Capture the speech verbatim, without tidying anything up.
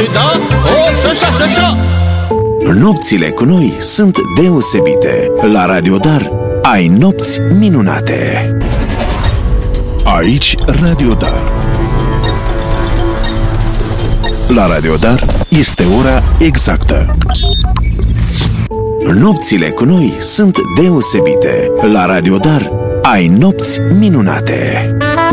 Păi da, oh, și așa, și așa. Nopțile cu noi sunt deosebite. La Radio Dar ai nopți minunate. Aici Radio Dar. La Radio Dar este ora exactă. Nopțile cu noi sunt deosebite. La Radio Dar ai nopți minunate.